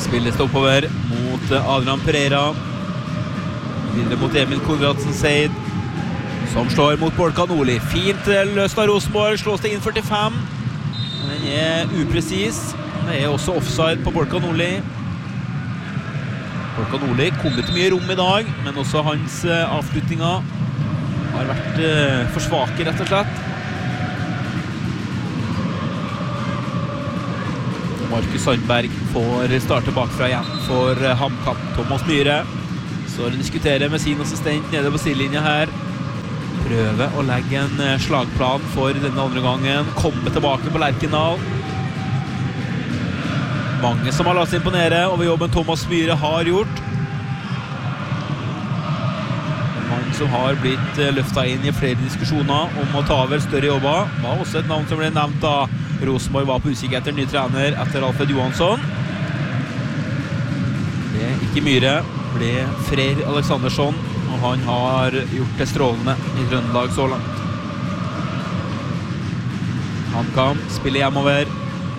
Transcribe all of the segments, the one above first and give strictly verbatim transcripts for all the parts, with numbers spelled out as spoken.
Spilles det oppover mot Adrian Pereira. Videre mot Emil Konradsen Seid, som slår mot Bolkan Oli. Fint løst av Rosenborg, slås det inn førtifem. Den er upresis. Det er også offside på Bolkan Oli. Bolkan Oli kommer til mye rom i dag, men også hans avslutninger har vært for svake, rett og slett. Markus Sandberg får starte bakfra igjen for HamKam. Thomas Myhre står og diskuterer med sin assistent nede på sidelinja her. Prøver å legge en slagplan for denne andre gangen. Komme tilbake på Lerkendal. Mange som har latt seg imponere over jobben Thomas Myhre har gjort. En mann som har blitt løftet inn i flere diskusjoner om å ta over større jobber. Var også et navn som ble nevnt da Rosenborg var på utkikk etter ny trener etter Alfred Johansson. Det er ikke Myhre, ble Freyr Alexandersson, og han har gjort det strålende i Trøndelag så langt. Han kan spille hjemover.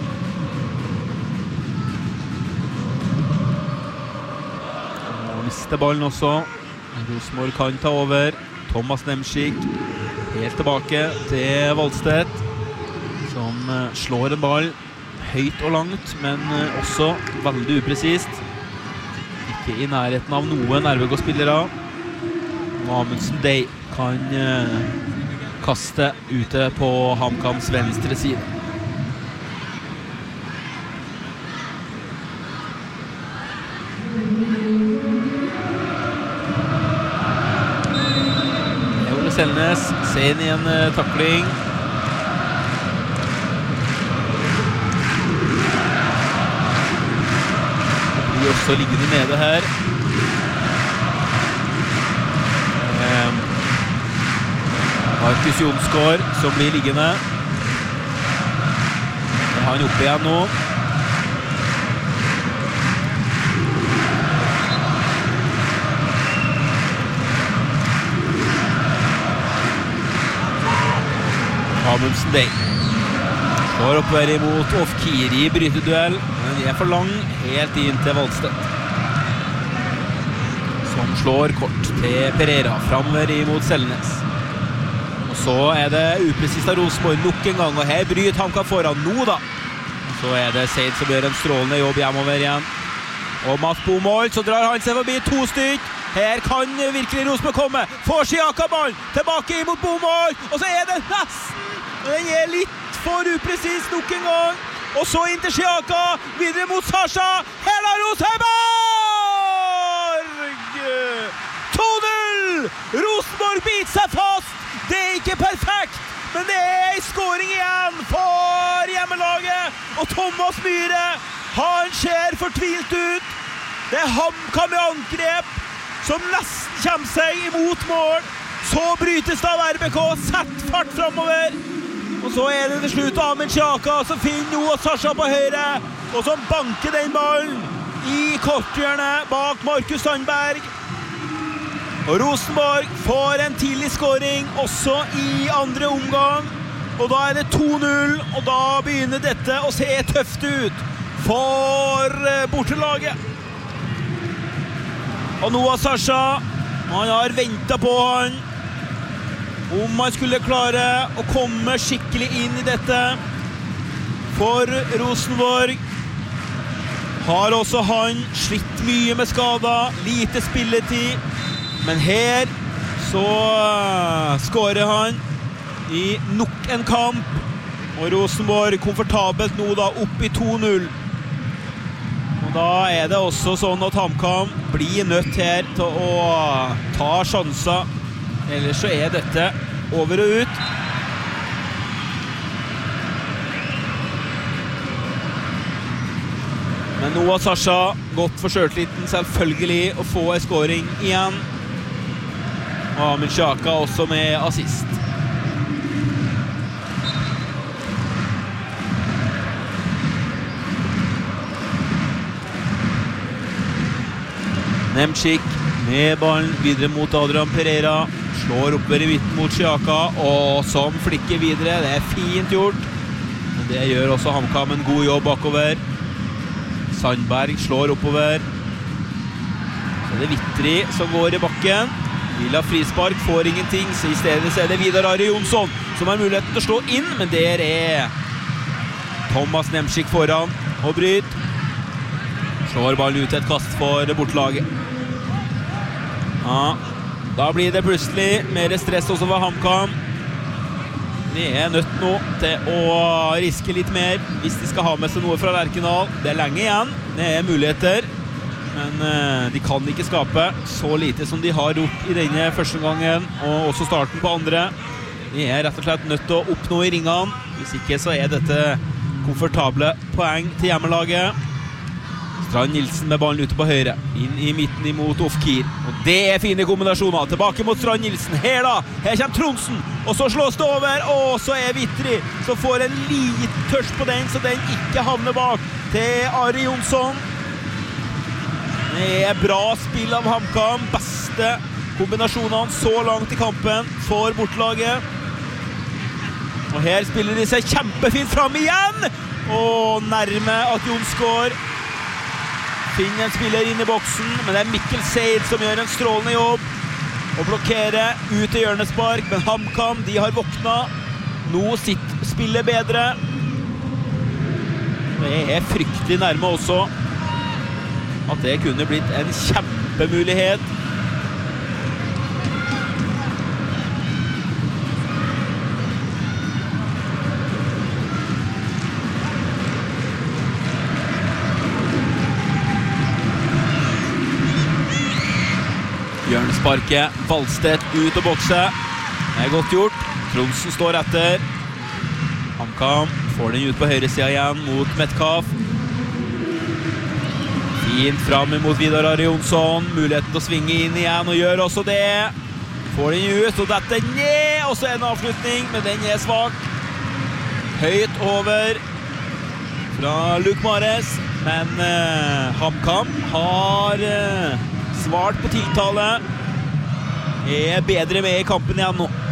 Og mister ballen også. Rosenborg kan ta over. Thomas Nemschik helt tilbake til Valstedt, som slår en ball høyt og langt, men også veldig upresist. Ikke i nærheten av noen R V K-spillere. Amundsen Day kan kaste ute på HamKams venstre side. Ole Selnes ser inn i en takling. De er også liggende nede her. Eh, Markus Jonsgaard som blir liggende. Det har han oppe igjen nå. Amundsen Day går oppover imot Ofkiri i bryteduell, men de er for lang helt inn til Valstedt, som slår kort til Pereira fremover imot Selnes. Og så er det upresist av Rosenborg nok en gang, og her bryter HamKam foran nå da. Og så er det Seid som gjør en strålende jobb hjemover igjen. Og Mats Bomold, så drar han seg forbi to stykk. Her kan virkelig Rosenborg komme. Får Siaka ballen tilbake imot Bomold, og så er det nesten. Den er litt for upresis nok en gang. Og så inn til Siaka, videre mot Sasha. Hela Rosenborg! to null! Rosenborg biter seg fast. Det er ikke perfekt, men det er en scoring igjen for hjemmelaget. Og Thomas Myhre, han ser fortvilt ut. Det er HamKam i angrep, som nesten kommer seg imot mål. Så brytes det av R B K, sett fart fremover. Og så er det til slutt Amund Siaka som finner nå Sasha på høyre, og som banker den ballen i korthjørnet bak Markus Sandberg. Og Rosenborg får en tidlig scoring også i andre omgang, og da er det to null, og da begynner dette å se tøft ut for bortelaget. Og nå har Sasha, han har ventet på han, om man skulle klare å komme skikkelig inn i dette. For Rosenborg har også han slitt mye med skader, lite spilletid. Men her så skårer han i nok en kamp. Og Rosenborg komfortabelt nå da opp i to null. Og da er det også sånn at HamKam blir nødt her til å ta sjanser. Ellers så er dette over og ut. Men nå har Sasha gått for sjøltilliten selvfølgelig å få en scoring igjen. Og Amund Siaka også med assist. Nemschik med ballen videre mot Adrian Pereira. Slår oppover i midten mot Siaka, og som flikker videre. Det er fint gjort. Men det gjør også HamKam en god jobb bakover. Sandberg slår oppover. Så er det Vittri som går i bakken. Villa frispark, får ingenting, så i stedet så er det Vidar Ari Jonsson som har muligheten til å slå inn, men der er Thomas Nemsik foran og bryt. Slår ballen ut et kast for bortlaget. Ja, da blir det plutselig mer stress også for HamKam. De er nødt nå til å riske litt mer hvis de skal ha med seg noe fra Lerkendal. Det er lenge igjen, det er muligheter, men uh, de kan ikke skape så lite som de har gjort i denne første gangen, og også starten på andre. De er rett og slett nødt til å oppnå i ringene, hvis ikke så er dette komfortable poeng til hjemmelaget. Strand Nilsen med ballen ute på høyre, inn i midten imot Ofkir, og det er fine kombinasjoner, tilbake mot Strand Nilsen, her da, her kommer Tronsen, og så slås det over, og så er Vittri, som får en liten tørst på den, så den ikke havner bak til Ari Jonsson. Det er bra spill av HamKam, beste kombinasjonene så langt i kampen for bortlaget. Og her spiller de seg kjempefint fram igjen, og nærme at Jonsgaard finner en spiller inn i boksen, men det er Mikkel Seid som gjør en strålende jobb og blokkerer ut i hjørnespark, men HamKam, de har våknet. Nå sitt spillet bedre. Det er fryktelig nærme også at det kunne blitt en kjempemulighet. Hjørnesparket, Valstedt ut og bokse. Det er godt gjort. Tronsen står etter. HamKam får den ut på høyre siden igjen mot Metcalf. Fint frem mot Vidar Ari Jonsson. Muligheten til å svinge inn igjen, og gjør også det. Får den ut, og dette ned, og så er en avslutning, men den er svak. Høyt over fra Luke Mares, men uh, HamKam har uh, svart på tiltale, er bedre med i kampen igjen nå.